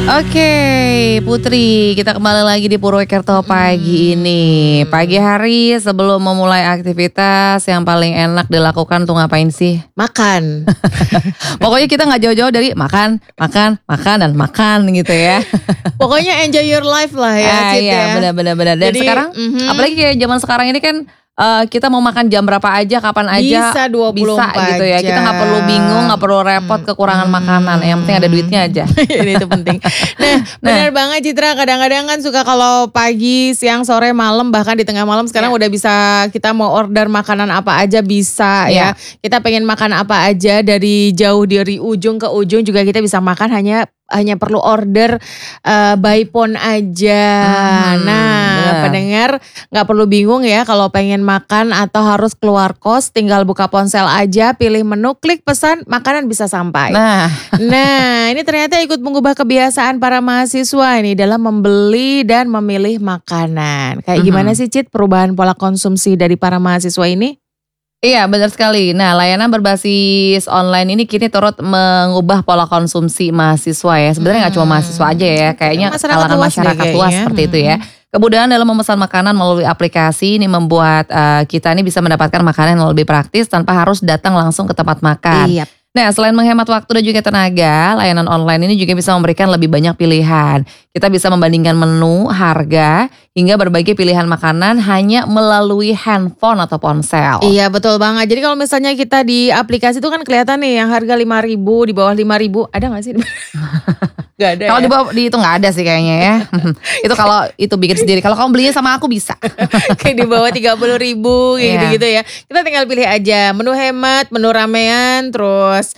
Oke, Putri, kita kembali lagi di Purwokerto pagi ini. Pagi hari sebelum memulai aktivitas yang paling enak dilakukan tuh ngapain sih? Makan. Pokoknya kita nggak jauh-jauh dari makan, dan makan gitu ya. Pokoknya enjoy your life lah ya, Cid Iya, ya. benar. Dan Jadi, sekarang, apalagi kayak zaman sekarang ini kan kita mau makan jam berapa aja, kapan aja Bisa 24 gitu ya. Kita nggak perlu bingung, nggak perlu repot kekurangan makanan. Yang penting ada duitnya aja. Ini itu penting. Nah, benar banget Citra. Kadang-kadang kan suka kalau pagi, siang, sore, malam, bahkan di tengah malam sekarang udah bisa kita mau order makanan apa aja bisa ya. Kita pengen makan apa aja dari jauh dari ujung ke ujung juga kita bisa makan hanya perlu order by phone aja. Nah, pendengar nggak perlu bingung ya kalau pengen makan atau harus keluar kos, tinggal buka ponsel aja, pilih menu, klik pesan, makanan bisa sampai. Nah, ini ternyata ikut mengubah kebiasaan para mahasiswa ini dalam membeli dan memilih makanan. Kayak gimana sih Cid perubahan pola konsumsi dari para mahasiswa ini? Iya, benar sekali. Nah, layanan berbasis online ini kini turut mengubah pola konsumsi mahasiswa ya. Sebenarnya nggak cuma mahasiswa aja ya, kayaknya kalangan masyarakat luas seperti itu ya. Kemudahan dalam memesan makanan melalui aplikasi ini membuat kita ini bisa mendapatkan makanan yang lebih praktis tanpa harus datang langsung ke tempat makan. Iya. Nah, selain menghemat waktu dan juga tenaga, layanan online ini juga bisa memberikan lebih banyak pilihan. Kita bisa membandingkan menu, harga, hingga berbagai pilihan makanan hanya melalui handphone atau ponsel. Iya, betul banget. Jadi kalau misalnya kita di aplikasi itu kan kelihatan nih yang harga 5.000, di bawah 5.000, ada gak sih? Gak ada. Kalau di bawah itu nggak ada sih kayaknya ya. Itu kalau itu bikin sendiri. Kalau kamu belinya sama aku bisa. Kayak di bawah 30.000 kayak gitu-gitu ya. Kita tinggal pilih aja menu hemat, menu ramean, terus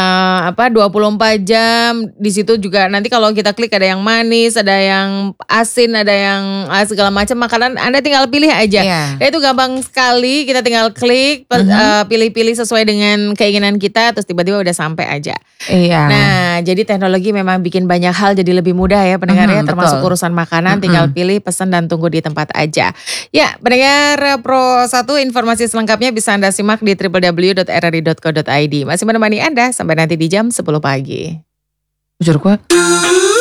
24 jam. Di situ juga nanti kalau kita klik ada yang manis, ada yang asin, ada yang segala macam makanan. Anda tinggal pilih aja. Dan itu gampang sekali. Kita tinggal klik, pilih-pilih sesuai dengan keinginan kita, terus tiba-tiba udah sampai aja. Nah, jadi teknologi memang bikin banyak hal jadi lebih mudah ya pendengar ya, termasuk urusan makanan. Tinggal pilih, pesan dan tunggu di tempat aja. Ya, pendengar Pro 1, informasi selengkapnya bisa Anda simak di www.rri.co.id. Masih menemani Anda sampai nanti di jam 10 pagi. Jujur gue